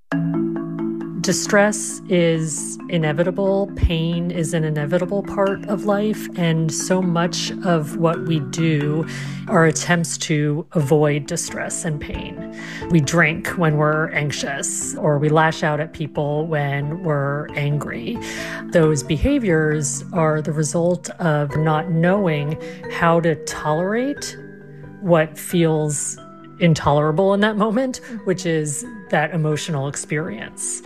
Distress is inevitable. Pain is an inevitable part of life. And so much of what we do are attempts to avoid distress and pain. We drink when we're anxious, or we lash out at people when we're angry. Those behaviors are the result of not knowing how to tolerate what feels intolerable in that moment, which is that emotional experience.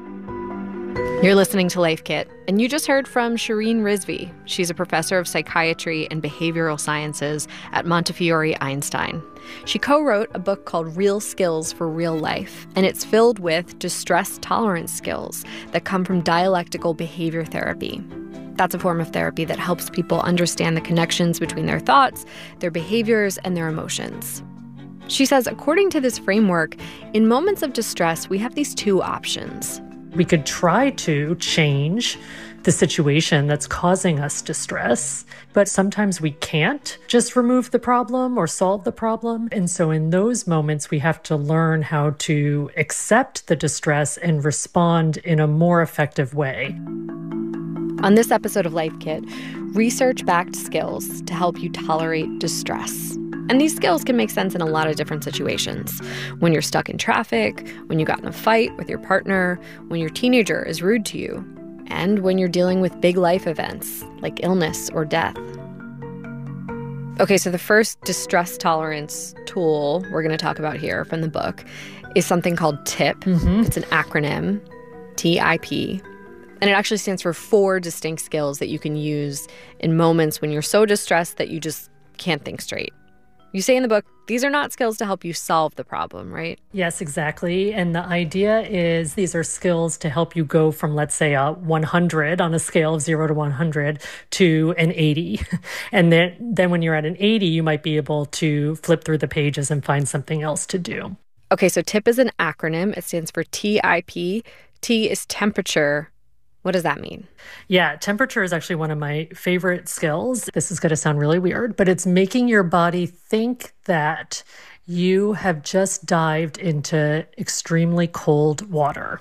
You're listening to Life Kit, and you just heard from Shirin Rizvi. She's a professor of psychiatry and behavioral sciences at Montefiore Einstein. She co-wrote a book called Real Skills for Real Life, and it's filled with distress tolerance skills that come from dialectical behavior therapy. That's a form of therapy that helps people understand the connections between their thoughts, their behaviors, and their emotions. She says, according to this framework, in moments of distress, we have these two options. We could try to change the situation that's causing us distress, but sometimes we can't just remove the problem or solve the problem. And so in those moments, we have to learn how to accept the distress and respond in a more effective way. On this episode of Life Kit, research-backed skills to help you tolerate distress. And these skills can make sense in a lot of different situations. When you're stuck in traffic, when you got in a fight with your partner, when your teenager is rude to you, and when you're dealing with big life events like illness or death. Okay, so the first distress tolerance tool we're going to talk about here from the book is something called TIP. It's an acronym, TIP. And it actually stands for 4 distinct skills that you can use in moments when you're so distressed that you just can't think straight. You say in the book, these are not skills to help you solve the problem, right? Yes, exactly. And the idea is these are skills to help you go from, let's say, a 100 on a scale of 0 to 100 to an 80. And then when you're at an 80, you might be able to flip through the pages and find something else to do. Okay, so TIP is an acronym. It stands for TIP. T is temperature. What does that mean? Yeah, temperature is actually one of my favorite skills. This is going to sound really weird, but it's making your body think that you have just dived into extremely cold water.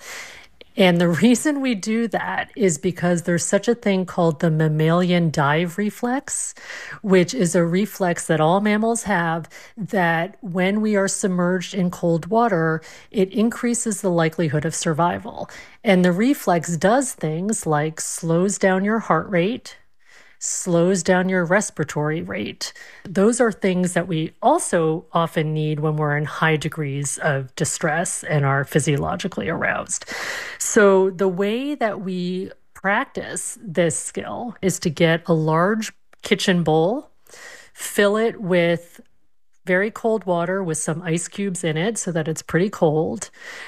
And the reason we do that is because there's such a thing called the mammalian dive reflex, which is a reflex that all mammals have, that when we are submerged in cold water, it increases the likelihood of survival. And the reflex does things like slows down your heart rate, slows down your respiratory rate. Those are things that we also often need when we're in high degrees of distress and are physiologically aroused. So the way that we practice this skill is to get a large kitchen bowl, fill it with very cold water with some ice cubes in it so that it's pretty cold.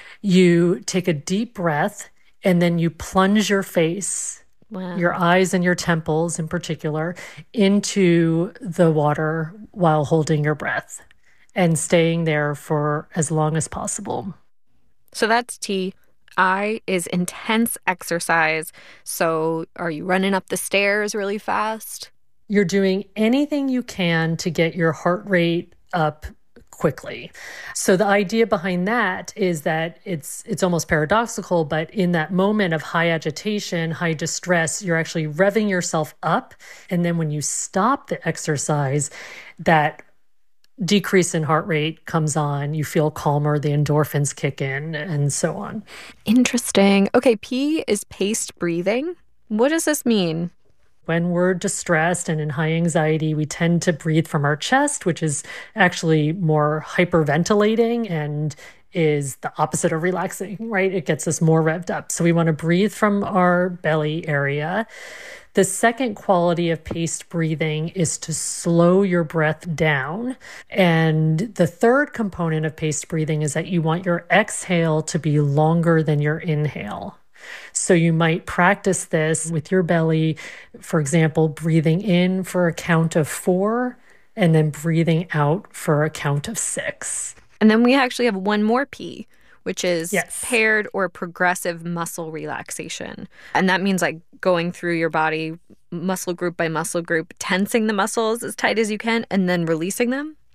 You take a deep breath and then you plunge your face, your eyes and your temples in particular, into the water while holding your breath and staying there for as long as possible. So that's T. I is intense exercise. So are you running up the stairs really fast? You're doing anything you can to get your heart rate up quickly. So the idea behind that is that it's almost paradoxical, but in that moment of high agitation, high distress, you're actually revving yourself up. And then when you stop the exercise, that decrease in heart rate comes on, you feel calmer, the endorphins kick in, and so on. Interesting. Okay, P is paced breathing. What does this mean? When we're distressed and in high anxiety, we tend to breathe from our chest, which is actually more hyperventilating and is the opposite of relaxing, right? It gets us more revved up. So we want to breathe from our belly area. The second quality of paced breathing is to slow your breath down. And the third component of paced breathing is that you want your exhale to be longer than your inhale. So you might practice this with your belly, for example, breathing in for a count of 4 and then breathing out for a count of 6. And then we actually have one more P, which is yes, paired or progressive muscle relaxation. And that means like going through your body muscle group by muscle group, tensing the muscles as tight as you can and then releasing them.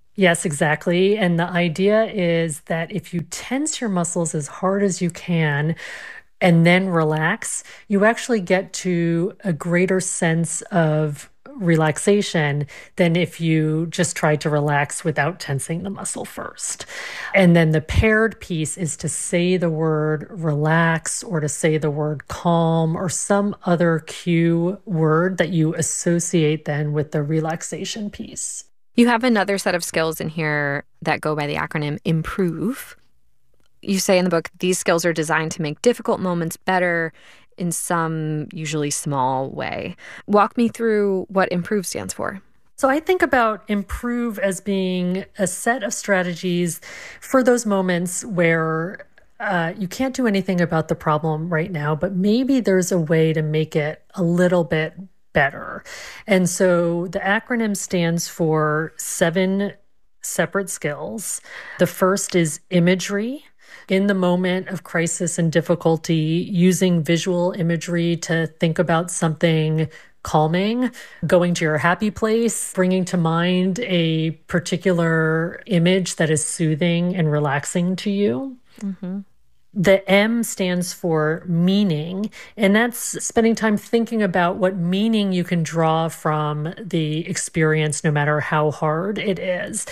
Yes, exactly. And the idea is that if you tense your muscles as hard as you can and then relax, you actually get to a greater sense of relaxation than if you just try to relax without tensing the muscle first. And then the paired piece is to say the word relax or to say the word calm or some other cue word that you associate then with the relaxation piece. You have another set of skills in here that go by the acronym IMPROVE. You say in the book, these skills are designed to make difficult moments better in some usually small way. Walk me through what IMPROVE stands for. So I think about improve as being a set of strategies for those moments where you can't do anything about the problem right now, but maybe there's a way to make it a little bit better. And so the acronym stands for 7 separate skills. The first is imagery. In the moment of crisis and difficulty, using visual imagery to think about something calming, going to your happy place, bringing to mind a particular image that is soothing and relaxing to you. Mm-hmm. The M stands for meaning, and that's spending time thinking about what meaning you can draw from the experience, no matter how hard it is.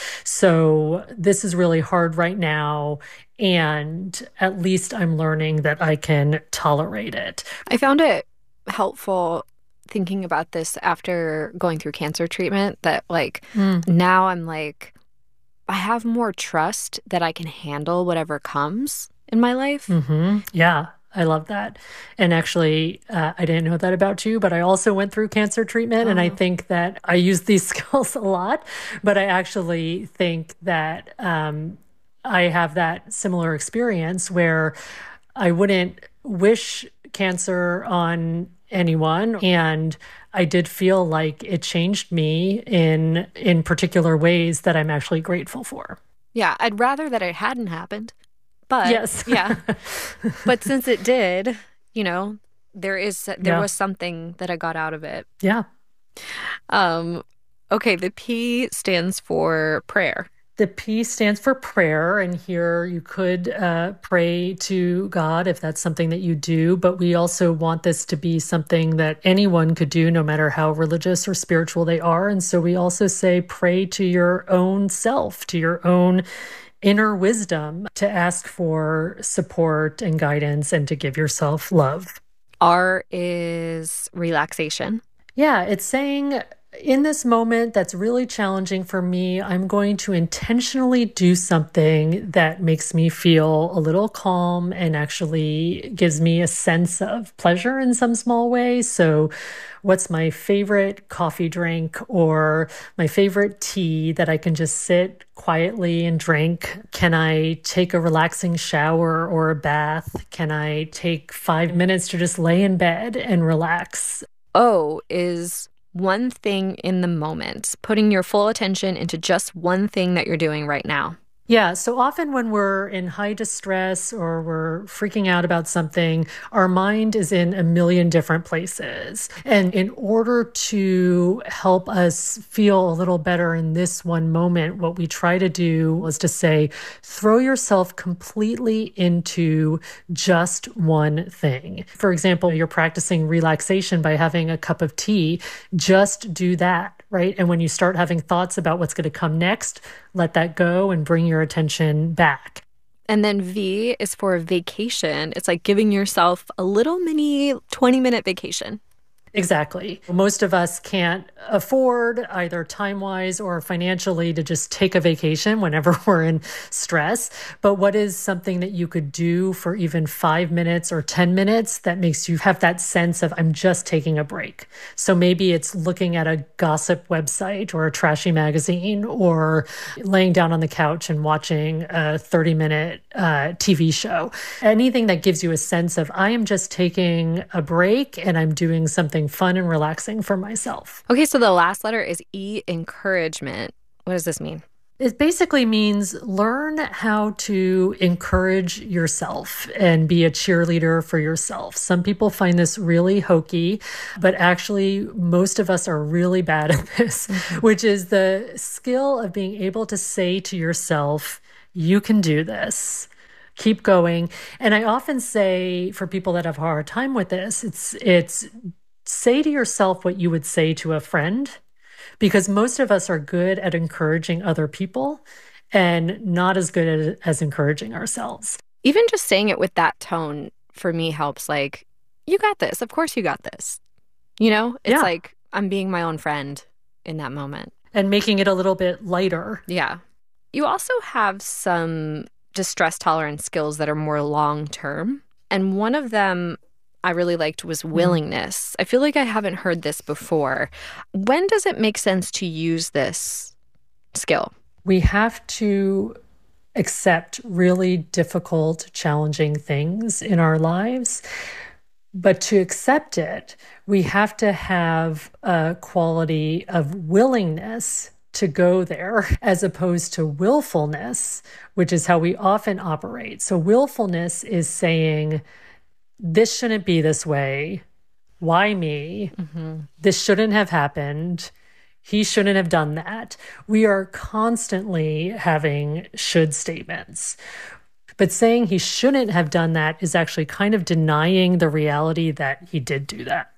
So this is really hard right now, and at least I'm learning that I can tolerate it. I found it helpful thinking about this after going through cancer treatment that now I'm like, I have more trust that I can handle whatever comes in my life. Mm-hmm. Yeah, I love that. And actually, I didn't know that about you, but I also went through cancer treatment. And I think that I use these skills a lot, but I actually think that I have that similar experience where I wouldn't wish cancer on anyone. And I did feel like it changed me in particular ways that I'm actually grateful for. Yeah, I'd rather that it hadn't happened. But yes. Yeah. But since it did, there was something that I got out of it. Yeah. Okay, the P stands for prayer. The P stands for prayer, and here you could pray to God if that's something that you do, but we also want this to be something that anyone could do, no matter how religious or spiritual they are. And so we also say pray to your own self, to your own inner wisdom, to ask for support and guidance and to give yourself love. R is relaxation. Yeah, it's saying in this moment that's really challenging for me, I'm going to intentionally do something that makes me feel a little calm and actually gives me a sense of pleasure in some small way. So what's my favorite coffee drink or my favorite tea that I can just sit quietly and drink? Can I take a relaxing shower or a bath? Can I take 5 minutes to just lay in bed and relax? O is one thing in the moment, putting your full attention into just one thing that you're doing right now. Yeah, so often when we're in high distress or we're freaking out about something, our mind is in a million different places. And in order to help us feel a little better in this one moment, what we try to do was to say, throw yourself completely into just one thing. For example, you're practicing relaxation by having a cup of tea, just do that. Right. And when you start having thoughts about what's going to come next, let that go and bring your attention back. And then V is for vacation. It's like giving yourself a little mini 20-minute vacation. Exactly. Most of us can't afford either time-wise or financially to just take a vacation whenever we're in stress. But what is something that you could do for even 5 minutes or 10 minutes that makes you have that sense of, I'm just taking a break? So maybe it's looking at a gossip website or a trashy magazine or laying down on the couch and watching a 30-minute TV show. Anything that gives you a sense of, I am just taking a break and I'm doing something fun and relaxing for myself. Okay, so the last letter is E, encouragement. What does this mean? It basically means learn how to encourage yourself and be a cheerleader for yourself. Some people find this really hokey, but actually, most of us are really bad at this, which is the skill of being able to say to yourself, you can do this. Keep going. And I often say for people that have a hard time with this, it's say to yourself what you would say to a friend, because most of us are good at encouraging other people and not as good as encouraging ourselves. Even just saying it with that tone for me helps. Like, you got this. Of course you got this. You know, it's like I'm being my own friend in that moment. And making it a little bit lighter. Yeah. You also have some distress tolerance skills that are more long term. And one of them I really liked was willingness. I feel like I haven't heard this before. When does it make sense to use this skill? We have to accept really difficult, challenging things in our lives. But to accept it, we have to have a quality of willingness to go there, as opposed to willfulness, which is how we often operate. So willfulness is saying, this shouldn't be this way. Why me? This shouldn't have happened. He shouldn't have done that. We are constantly having should statements. But saying he shouldn't have done that is actually kind of denying the reality that he did do that.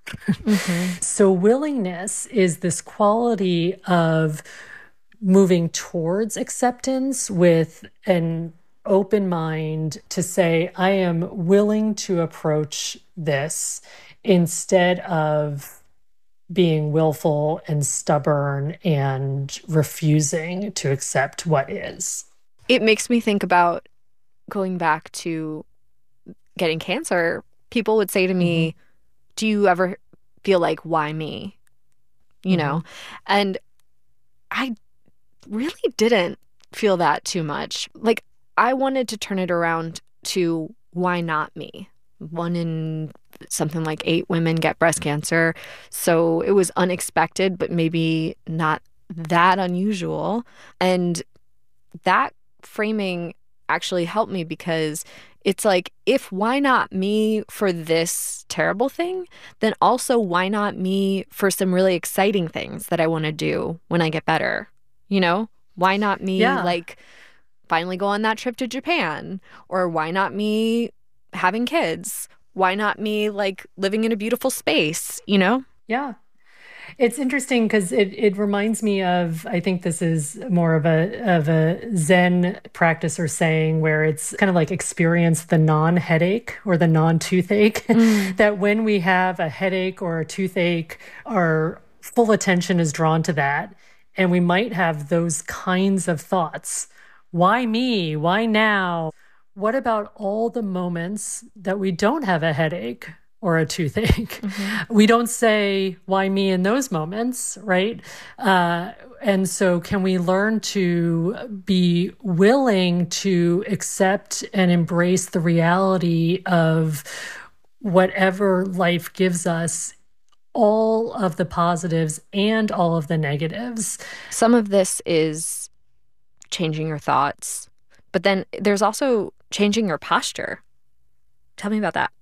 So willingness is this quality of moving towards acceptance with an open mind to say, I am willing to approach this instead of being willful and stubborn and refusing to accept what is. It makes me think about going back to getting cancer. People would say to me, do you ever feel like, why me? You know? And I really didn't feel that too much. Like, I wanted to turn it around to why not me? 1 in something like 8 women get breast cancer. So it was unexpected, but maybe not that unusual. And that framing actually helped me, because it's like, if why not me for this terrible thing, then also why not me for some really exciting things that I want to do when I get better? You know, why not me like finally go on that trip to Japan? Or why not me having kids? Why not me like living in a beautiful space, you know? Yeah. It's interesting because it reminds me of, I think this is more of a Zen practice or saying, where it's kind of like experience the non-headache or the non-toothache. That when we have a headache or a toothache, our full attention is drawn to that. And we might have those kinds of thoughts. Why me? Why now? What about all the moments that we don't have a headache or a toothache? We don't say, why me in those moments, right? And so can we learn to be willing to accept and embrace the reality of whatever life gives us, all of the positives and all of the negatives? Some of this is changing your thoughts, but then there's also changing your posture. Tell me about that.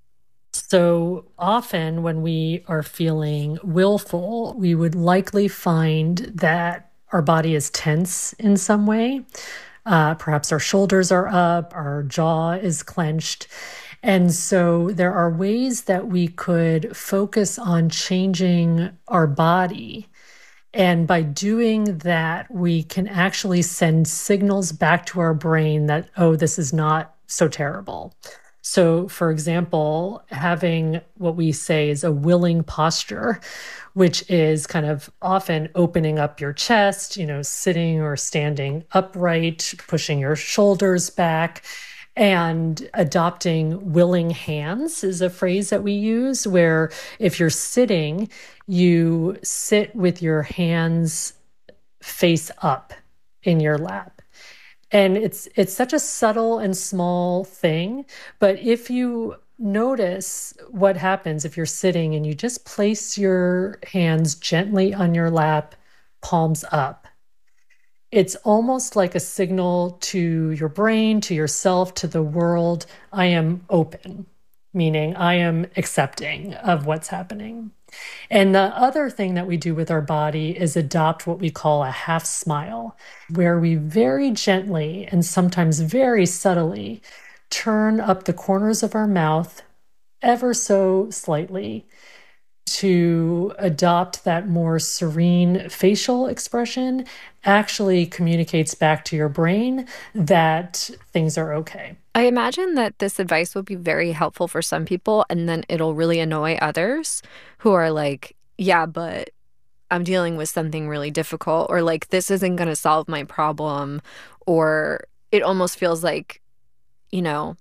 So often when we are feeling willful, we would likely find that our body is tense in some way. Perhaps our shoulders are up, our jaw is clenched. And so there are ways that we could focus on changing our body. And by doing that, we can actually send signals back to our brain that, oh, this is not so terrible. So, for example, having what we say is a willing posture, which is kind of often opening up your chest, you know, sitting or standing upright, pushing your shoulders back. And adopting willing hands is a phrase that we use, where if you're sitting, you sit with your hands face up in your lap. And it's such a subtle and small thing, but if you notice what happens if you're sitting and you just place your hands gently on your lap, palms up, It's almost like a signal to your brain, to yourself, to the world. I am open, meaning I am accepting of what's happening. And the other thing that we do with our body is adopt what we call a half smile, where we very gently and sometimes very subtly turn up the corners of our mouth ever so slightly to adopt that more serene facial expression. Actually communicates back to your brain that things are okay. I imagine that this advice will be very helpful for some people, and then it'll really annoy others who are like, yeah, but I'm dealing with something really difficult, or like, this isn't going to solve my problem, or it almost feels like, you know,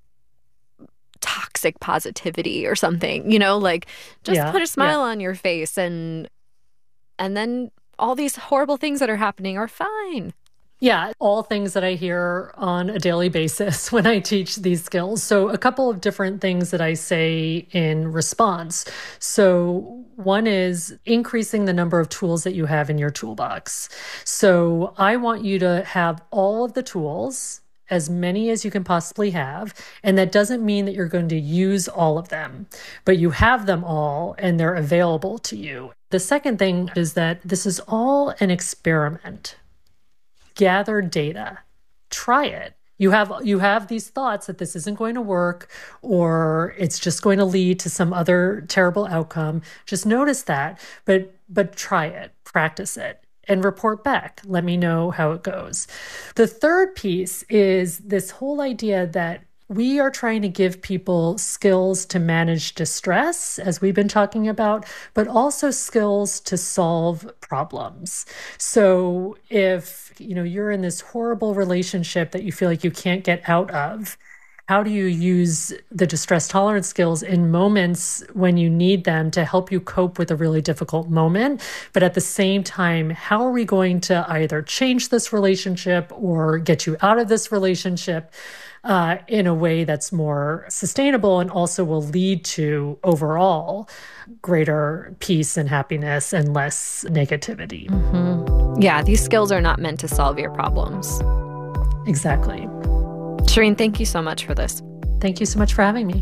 toxic positivity or something, like just put a smile on your face and then all these horrible things that are happening are fine. Yeah, all things that I hear on a daily basis when I teach these skills. So a couple of different things that I say in response. So one is increasing the number of tools that you have in your toolbox. So I want you to have all of the tools, as many as you can possibly have. And that doesn't mean that you're going to use all of them, but you have them all and they're available to you. The second thing is that this is all an experiment. Gather data, try it. You have these thoughts that this isn't going to work or it's just going to lead to some other terrible outcome. Just notice that, but try it, practice it, and report back. Let me know how it goes. The third piece is this whole idea that we are trying to give people skills to manage distress, as we've been talking about, but also skills to solve problems. So if you're in this horrible relationship that you feel like you can't get out of, how do you use the distress tolerance skills in moments when you need them to help you cope with a really difficult moment? But at the same time, how are we going to either change this relationship or get you out of this relationship in a way that's more sustainable and also will lead to overall greater peace and happiness and less negativity? Mm-hmm. Yeah, these skills are not meant to solve your problems. Exactly. Shireen, thank you so much for this. Thank you so much for having me.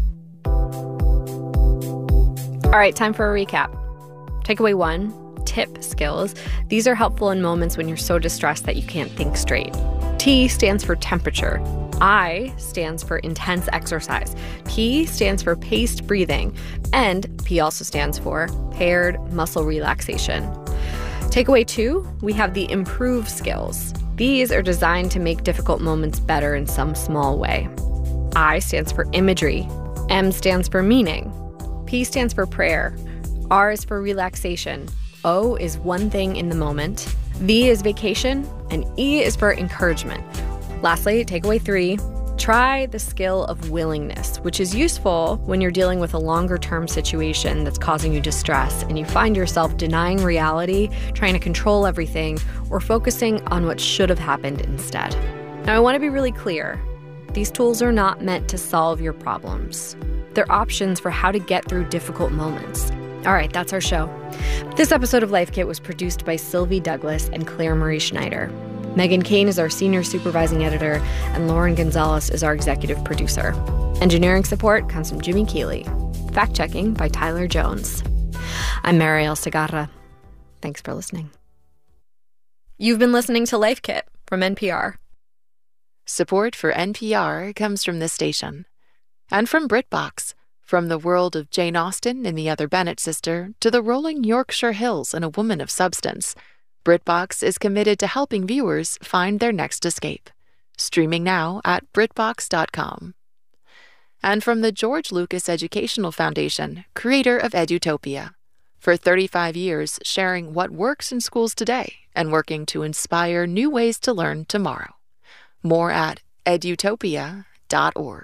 All right, time for a recap. Takeaway 1, tip skills. These are helpful in moments when you're so distressed that you can't think straight. T stands for temperature. I stands for intense exercise. P stands for paced breathing. And P also stands for paired muscle relaxation. Takeaway 2, we have the improve skills. These are designed to make difficult moments better in some small way. I stands for imagery. M stands for meaning. P stands for prayer. R is for relaxation. O is one thing in the moment. V is vacation. And E is for encouragement. Lastly, takeaway 3, try the skill of willingness, which is useful when you're dealing with a longer-term situation that's causing you distress and you find yourself denying reality, trying to control everything, or focusing on what should have happened instead. Now, I want to be really clear. These tools are not meant to solve your problems. They're options for how to get through difficult moments. All right, that's our show. This episode of Life Kit was produced by Sylvie Douglas and Claire Marie Schneider. Megan Kane is our senior supervising editor, and Lauren Gonzalez is our executive producer. Engineering support comes from Jimmy Keeley. Fact-checking by Tyler Jones. I'm Mariel Segarra. Thanks for listening. You've been listening to Life Kit from NPR. Support for NPR comes from this station. And from BritBox. From the world of Jane Austen and the Other Bennet sister to the rolling Yorkshire hills and a woman of substance, BritBox is committed to helping viewers find their next escape. Streaming now at BritBox.com. And from the George Lucas Educational Foundation, creator of Edutopia. For 35 years, sharing what works in schools today and working to inspire new ways to learn tomorrow. More at edutopia.org.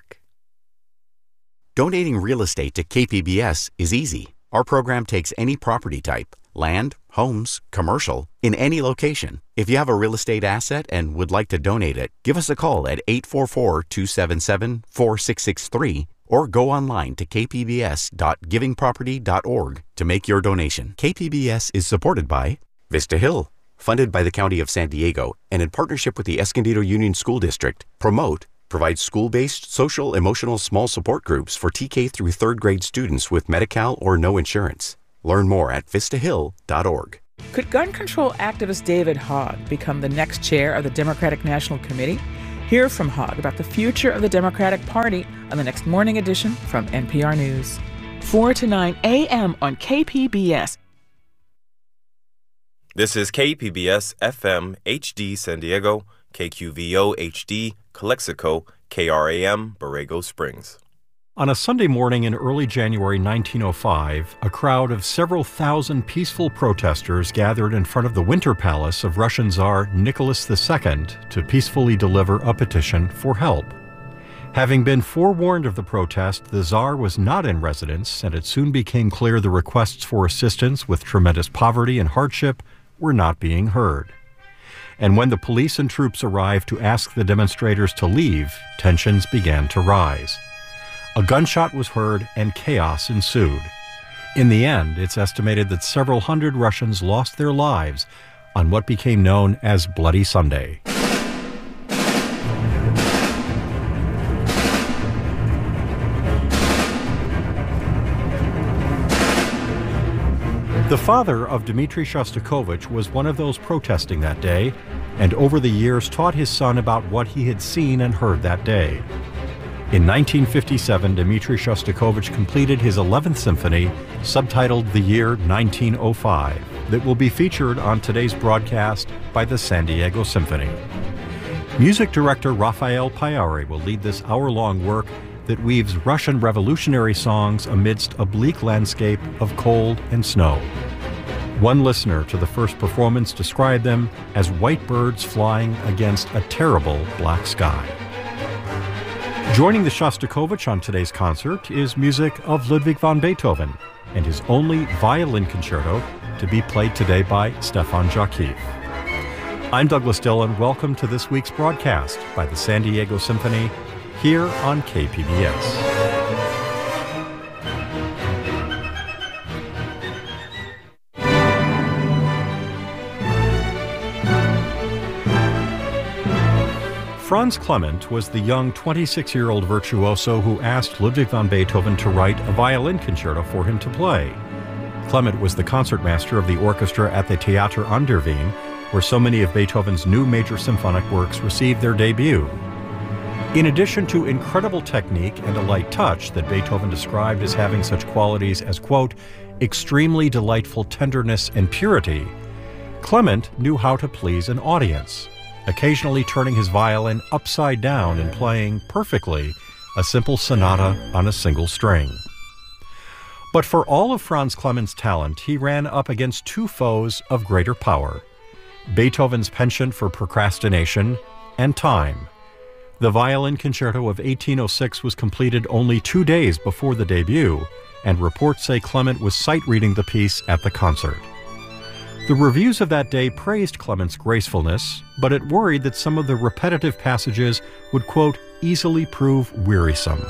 Donating real estate to KPBS is easy. Our program takes any property type, land, homes, commercial, in any location. If you have a real estate asset and would like to donate it, give us a call at 844-277-4663 or go online to kpbs.givingproperty.org to make your donation. KPBS is supported by Vista Hill, funded by the County of San Diego and in partnership with the Escondido Union School District, Promote provides school-based social emotional small support groups for TK through 3rd grade students with Medi-Cal or no insurance. Learn more at vistahill.org. Could gun control activist David Hogg become the next chair of the Democratic National Committee? Hear from Hogg about the future of the Democratic Party on the next morning edition from NPR News. 4 to 9 a.m. on KPBS. This is KPBS FM HD San Diego, KQVO HD Calexico, KRAM Borrego Springs. On a Sunday morning in early January 1905, a crowd of several thousand peaceful protesters gathered in front of the Winter Palace of Russian Tsar Nicholas II to peacefully deliver a petition for help. Having been forewarned of the protest, the Tsar was not in residence, and it soon became clear the requests for assistance with tremendous poverty and hardship were not being heard. And when the police and troops arrived to ask the demonstrators to leave, tensions began to rise. A gunshot was heard and chaos ensued. In the end, it's estimated that several hundred Russians lost their lives on what became known as Bloody Sunday. The father of Dmitry Shostakovich was one of those protesting that day, and over the years taught his son about what he had seen and heard that day. In 1957, Dmitry Shostakovich completed his 11th symphony, subtitled The Year 1905, that will be featured on today's broadcast by the San Diego Symphony. Music director Rafael Payari will lead this hour-long work that weaves Russian revolutionary songs amidst a bleak landscape of cold and snow. One listener to the first performance described them as white birds flying against a terrible black sky. Joining the Shostakovich on today's concert is music of Ludwig van Beethoven and his only violin concerto to be played today by Stefan Jakif. I'm Douglas Dillon. Welcome to this week's broadcast by the San Diego Symphony here on KPBS. Franz Clement was the young 26-year-old virtuoso who asked Ludwig van Beethoven to write a violin concerto for him to play. Clement was the concertmaster of the orchestra at the Theater an der Wien, where so many of Beethoven's new major symphonic works received their debut. In addition to incredible technique and a light touch that Beethoven described as having such qualities as, quote, extremely delightful tenderness and purity, Clement knew how to please an audience, occasionally turning his violin upside down and playing perfectly a simple sonata on a single string. But for all of Franz Clement's talent, he ran up against two foes of greater power: Beethoven's penchant for procrastination and time. The Violin Concerto of 1806 was completed only 2 days before the debut, and reports say Clement was sight-reading the piece at the concert. The reviews of that day praised Clement's gracefulness, but it worried that some of the repetitive passages would, quote, easily prove wearisome.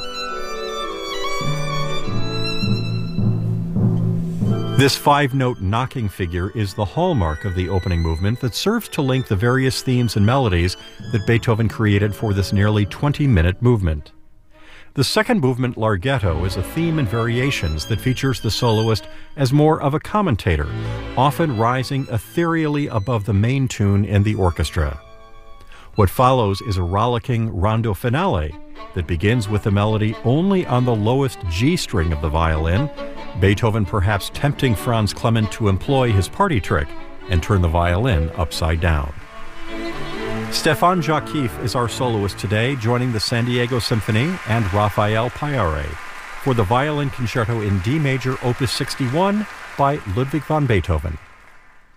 This five-note knocking figure is the hallmark of the opening movement that serves to link the various themes and melodies that Beethoven created for this nearly 20-minute movement. The second movement, Larghetto, is a theme and variations that features the soloist as more of a commentator, often rising ethereally above the main tune in the orchestra. What follows is a rollicking rondo finale that begins with the melody only on the lowest G string of the violin, Beethoven perhaps tempting Franz Clement to employ his party trick and turn the violin upside down. Stefan Jakif is our soloist today, joining the San Diego Symphony and Rafael Payari for the Violin Concerto in D Major, Opus 61 by Ludwig van Beethoven.